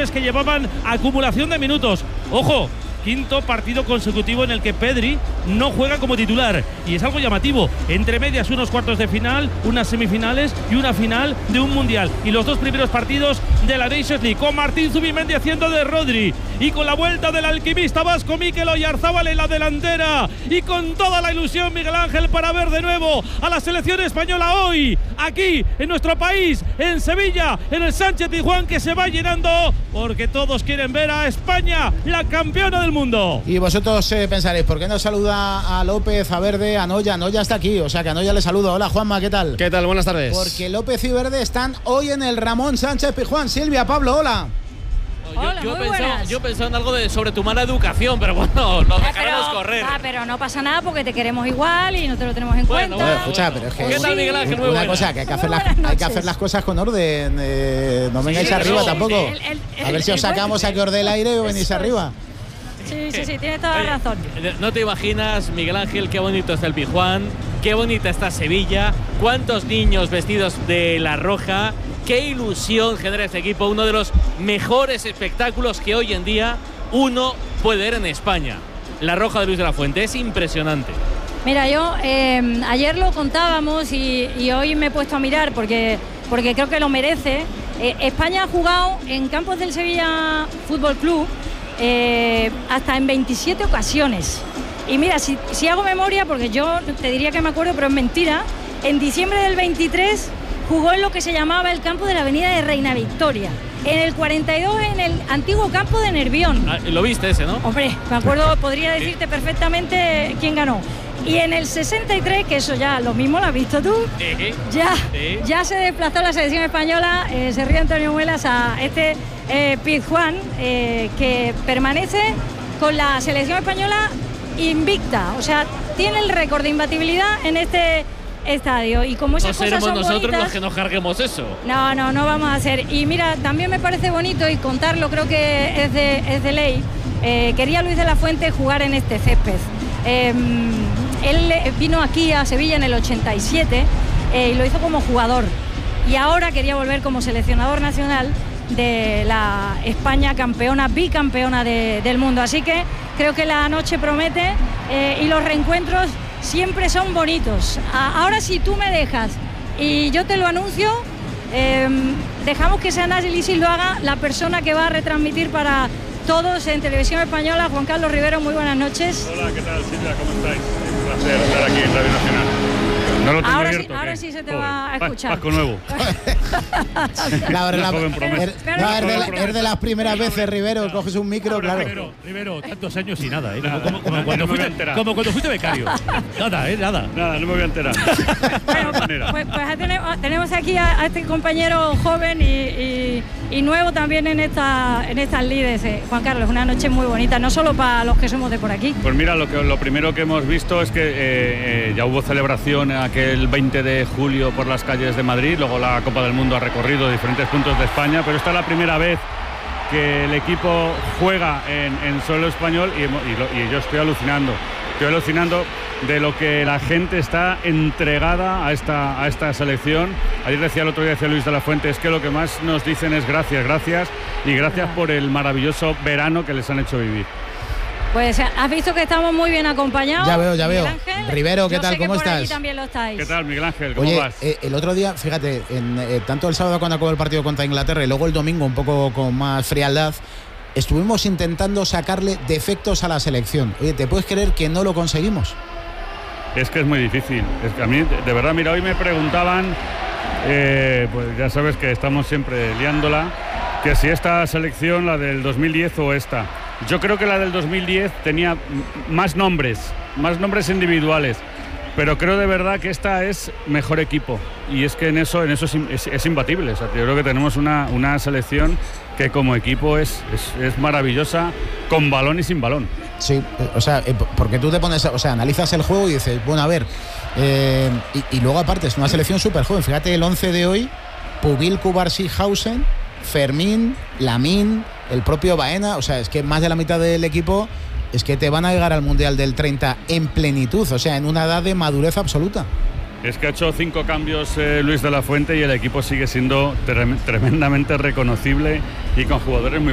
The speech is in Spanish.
jugadores que llevaban acumulación de minutos. ¡Ojo! Quinto partido consecutivo en el que Pedri no juega como titular, y es algo llamativo. Entre medias unos cuartos de final, unas semifinales y una final de un mundial, y los dos primeros partidos de la Nations League, con Martín Zubimendi haciendo de Rodri, y con la vuelta del alquimista vasco Mikel Oyarzábal en la delantera, y con toda la ilusión, Miguel Ángel, para ver de nuevo a la selección española hoy, aquí en nuestro país, en Sevilla, en el Sánchez-Pizjuán, que se va llenando, porque todos quieren ver a España, la campeona del mundo. Y vosotros pensaréis, ¿por qué no saluda a López, a Verde, a Noya? Noya está aquí, o sea que a Noya le saludo. Hola, Juanma, ¿qué tal? ¿Qué tal? Buenas tardes. Porque López y Verde están hoy en el Ramón Sánchez-Pizjuán. Silvia, Pablo, hola. Hola, yo pensaba en algo sobre tu mala educación, pero bueno, lo dejaremos correr. Pero no pasa nada porque te queremos igual y no te lo tenemos en cuenta. Bueno, escucha, pero es que ¿qué tal, Miguel Ángel? Muy una cosa, que hay que hacer las cosas con orden. No vengáis arriba tampoco. A ver si os sacamos aquí del aire o venís arriba. Sí, tienes toda la razón. No te imaginas, Miguel Ángel, qué bonito está el Pizjuán, qué bonita está Sevilla, cuántos niños vestidos de la roja, qué ilusión genera este equipo, uno de los mejores espectáculos que hoy en día uno puede ver en España. La roja de Luis de la Fuente es impresionante. Mira, yo ayer lo contábamos y hoy me he puesto a mirar porque creo que lo merece. España ha jugado en campos del Sevilla Fútbol Club hasta en 27 ocasiones. Y mira, si hago memoria, porque yo te diría que me acuerdo, pero es mentira, en diciembre del 23 jugó en lo que se llamaba el campo de la avenida de Reina Victoria. En el 42 en el antiguo campo de Nervión. Lo viste ese, ¿no? Hombre, me acuerdo, podría decirte perfectamente quién ganó. Y en el 63, que eso ya lo mismo lo has visto tú, ya se desplazó la selección española, se ríe Antonio Muelas, a este Pizjuán, que permanece con la selección española invicta. O sea, tiene el récord de imbatibilidad en este estadio, y como esas cosas son nosotros bonitas, los que nos carguemos eso. No vamos a hacer. Y mira, también me parece bonito, y contarlo creo que es de ley, quería Luis de la Fuente jugar en este césped. Él vino aquí a Sevilla en el 87 y lo hizo como jugador, y ahora quería volver como seleccionador nacional de la España campeona, bicampeona del mundo. Así que creo que la noche promete, y los reencuentros siempre son bonitos. Ahora, si tú me dejas y yo te lo anuncio, dejamos que ese análisis lo haga la persona que va a retransmitir para todos en Televisión Española, Juan Carlos Rivero. Muy buenas noches. Hola, ¿qué tal, Silvia? ¿Cómo estáis? Un placer estar aquí en Radio Nacional. No lo tengo abierto, ahora sí se te va a escuchar. Pasco nuevo. Es de las primeras veces, Rivero, coges un micro, claro. Rivero, tantos años y nada, como cuando fuiste becario. Nada, no me voy a enterar. Bueno, pues tenemos aquí a este compañero joven y nuevo también en estas lides. Juan Carlos, una noche muy bonita, no solo para los que somos de por aquí. Pues mira, lo primero que hemos visto es que ya hubo celebración aquel 20 de julio por las calles de Madrid, luego la Copa del Mundo ha recorrido diferentes puntos de España, pero esta es la primera vez que el equipo juega en suelo español, y yo estoy alucinando de lo que la gente está entregada a esta selección. Ayer decía el otro día, decía Luis de la Fuente, es que lo que más nos dicen es gracias por el maravilloso verano que les han hecho vivir. Pues has visto que estamos muy bien acompañados. Ya veo. Rivero, ¿qué tal? ¿Cómo estás? Allí también lo estáis. ¿Qué tal, Miguel Ángel? ¿Cómo vas? El otro día, fíjate, tanto el sábado cuando acabó el partido contra Inglaterra y luego el domingo un poco con más frialdad, estuvimos intentando sacarle defectos a la selección. Oye, ¿te puedes creer que no lo conseguimos? Es que es muy difícil. Es que a mí, de verdad, mira, hoy me preguntaban, pues ya sabes que estamos siempre liándola, que si esta selección, la del 2010 o esta. Yo creo que la del 2010 tenía más nombres individuales, pero creo de verdad que esta es mejor equipo, y es que en eso es imbatible. O sea, yo creo que tenemos una selección que como equipo es maravillosa, con balón y sin balón. Sí, o sea, porque tú te pones, o sea, analizas el juego y dices, bueno, a ver, y luego aparte es una selección súper joven. Fíjate el 11 de hoy: Pubil, Kubarsi-Hausen, Fermín, Lamín, el propio Baena. O sea, es que más de la mitad del equipo es que te van a llegar al Mundial del 30 en plenitud, o sea, en una edad de madurez absoluta. Es que ha hecho 5 cambios Luis de la Fuente, y el equipo sigue siendo tremendamente reconocible y con jugadores muy